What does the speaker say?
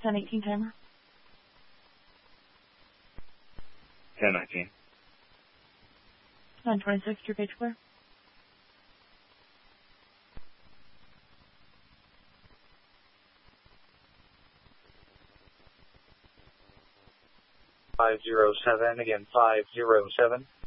1018 timer. 1019. 926, your page clear. Again, 507.